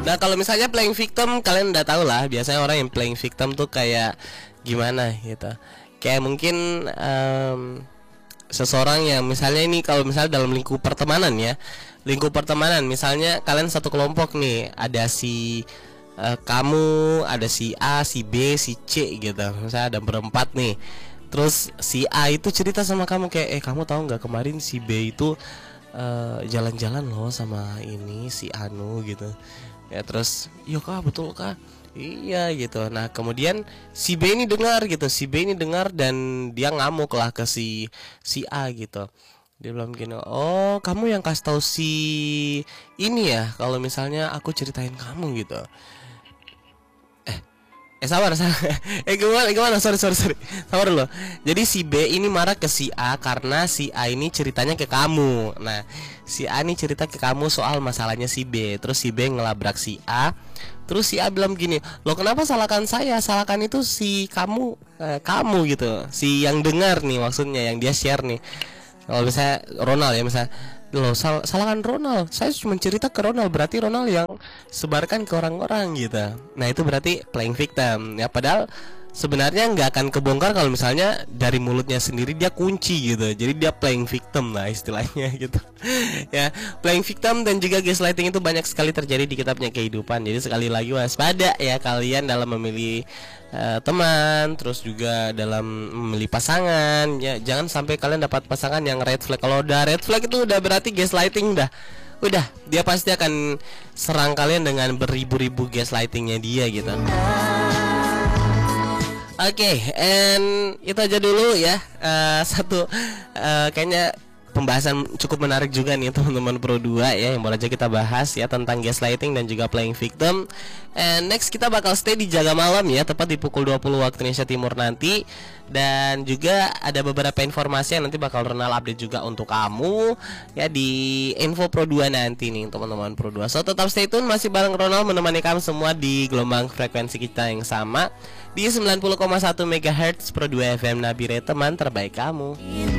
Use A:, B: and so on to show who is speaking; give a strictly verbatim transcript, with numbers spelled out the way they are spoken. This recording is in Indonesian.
A: Nah kalau misalnya playing victim, kalian udah tahu lah, biasanya orang yang playing victim tuh kayak gimana gitu. Kayak mungkin um, seseorang yang misalnya ini, kalau misalnya dalam lingkup pertemanan ya, lingkup pertemanan misalnya kalian satu kelompok nih, ada si uh, kamu, ada si A, si B, si C gitu. Misalnya ada berempat nih. Terus si A itu cerita sama kamu kayak, eh kamu tahu nggak kemarin si B itu uh, jalan-jalan loh sama ini si Anu gitu. Ya terus, iya kak, betul kak, iya gitu. Nah kemudian si B ini dengar gitu, si B ini dengar dan dia ngamuk lah ke si si A gitu. Dia bilang gini, oh kamu yang kasih tahu si ini ya, kalau misalnya aku ceritain kamu gitu. Eh sabar, sabar. Eh gimana gimana sorry sorry sorry sabar dulu. Jadi si B ini marah ke si A karena si A ini ceritanya ke kamu. Nah si A ini cerita ke kamu soal masalahnya si B. Terus si B ngelabrak si A. Terus si A bilang gini, loh kenapa salahkan saya, salahkan itu si kamu, eh, kamu gitu. Si yang dengar nih maksudnya, yang dia share nih. Kalau misalnya Ronald ya misalnya, loh sal salahkan Ronald, saya cuma cerita ke Ronald, berarti Ronald yang sebarkan ke orang-orang gitu. Nah itu berarti playing victim ya, padahal sebenarnya nggak akan kebongkar kalau misalnya dari mulutnya sendiri dia kunci gitu. Jadi dia playing victim lah istilahnya gitu. Ya, playing victim dan juga gaslighting itu banyak sekali terjadi di kita punya kehidupan. Jadi sekali lagi waspada ya kalian dalam memilih uh, teman, terus juga dalam memilih pasangan ya. Jangan sampai kalian dapat pasangan yang red flag. Kalau udah red flag itu udah berarti gaslighting dah. Udah, dia pasti akan serang kalian dengan beribu-ribu gaslightingnya dia gitu. Oke, okay, and itu aja dulu ya. Uh, satu, uh, kayaknya pembahasan cukup menarik juga nih teman-teman Pro dua ya, yang boleh aja kita bahas ya tentang gaslighting dan juga playing victim. And next kita bakal stay di Jaga Malam ya, tepat di pukul dua puluh waktu Indonesia Timur nanti. Dan juga ada beberapa informasi yang nanti bakal Ronald update juga untuk kamu ya di Info Pro dua nanti nih teman-teman Pro dua. So tetap stay tune, masih bareng Ronald menemani kamu semua di gelombang frekuensi kita yang sama di sembilan puluh koma satu megahertz Pro dua F M Nabire, teman terbaik kamu.